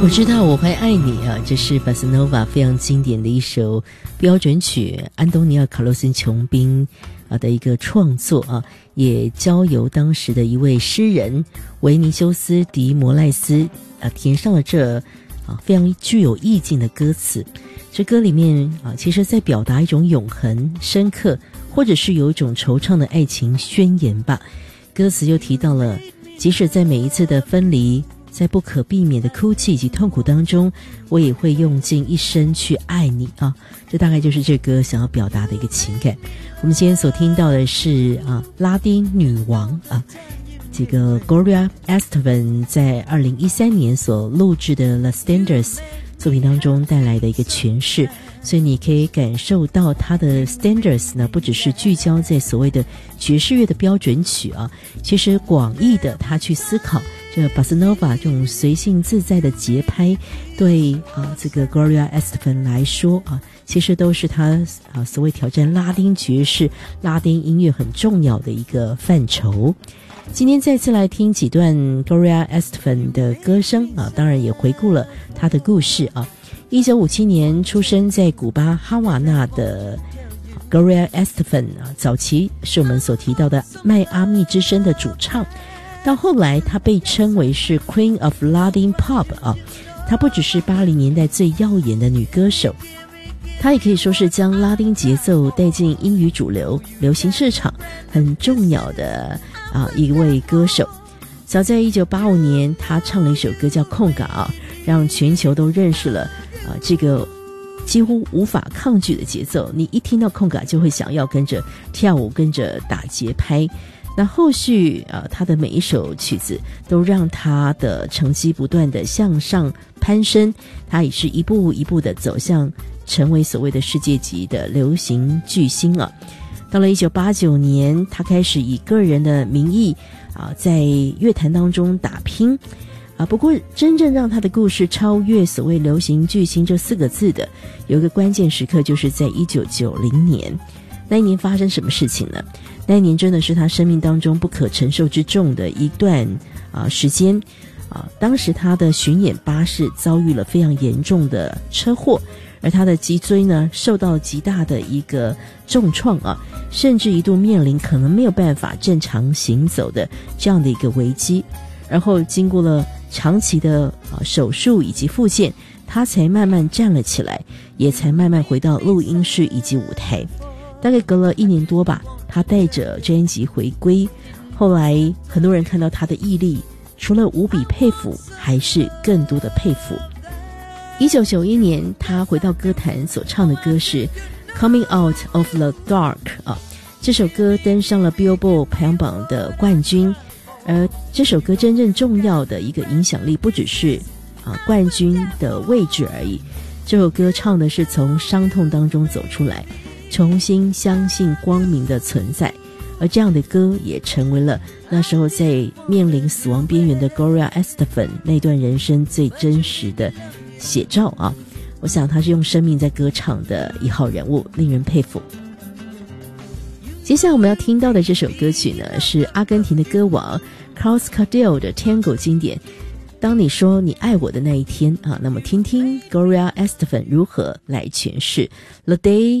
我知道我会爱你啊，这是巴斯诺瓦非常经典的一首标准曲，安东尼奥·卡洛斯·琼宾的一个创作啊，也交由当时的一位诗人维尼修斯·迪摩赖斯填上了这非常具有意境的歌词。这歌里面其实在表达一种永恒、深刻，或者是有一种惆怅的爱情宣言吧。歌词又提到了，即使在每一次的分离，在不可避免的哭泣以及痛苦当中，我也会用尽一生去爱你啊！这大概就是这歌想要表达的一个情感。我们今天所听到的是拉丁女王这个 Gloria Estefan 在2013年所录制的 The Standards 作品当中带来的一个诠释，所以你可以感受到它的 Standards 呢，不只是聚焦在所谓的爵士乐的标准曲其实广义的他去思考这巴斯诺瓦这种随性自在的节拍，对这个 Gloria Estefan 来说其实都是他所谓挑战拉丁爵士、拉丁音乐很重要的一个范畴。今天再次来听几段 Gloria Estefan 的歌声当然也回顾了她的故事1957年出生在古巴哈瓦那的 Gloria Estefan 早期是我们所提到的迈阿密之声的主唱，到后来她被称为是 Queen of Latin Pop 她不只是80年代最耀眼的女歌手，她也可以说是将拉丁节奏带进英语主流流行市场很重要的一位歌手。早在1985年她唱了一首歌叫空嘎让全球都认识了这个几乎无法抗拒的节奏，你一听到空嘎就会想要跟着跳舞，跟着打节拍。那后续他的每一首曲子都让他的成绩不断的向上攀升，他也是一步一步的走向成为所谓的世界级的流行巨星到了1989年，他开始以个人的名义在乐坛当中打拼不过真正让他的故事超越所谓流行巨星这4个字的，有一个关键时刻，就是在1990年。那一年发生什么事情呢？那一年真的是他生命当中不可承受之重的一段时间当时他的巡演巴士遭遇了非常严重的车祸，而他的脊椎呢受到极大的一个重创甚至一度面临可能没有办法正常行走的这样的一个危机。然后经过了长期的手术以及复健，他才慢慢站了起来，也才慢慢回到录音室以及舞台。大概隔了1年多吧，他带着专辑回归。后来很多人看到他的毅力，除了无比佩服，还是更多的佩服。1991年他回到歌坛，所唱的歌是 Coming Out of the Dark 这首歌登上了 Billboard 排行榜的冠军。而这首歌真正重要的一个影响力，不只是冠军的位置而已。这首歌唱的是从伤痛当中走出来，重新相信光明的存在。而这样的歌也成为了那时候在面临死亡边缘的 Gloria Estefan 那段人生最真实的写照我想他是用生命在歌唱的一号人物，令人佩服。接下来我们要听到的这首歌曲呢，是阿根廷的歌王 Carlos Gardel 的 Tango 经典，当你说你爱我的那一天那么听听 Gloria Estefan 如何来诠释 The Day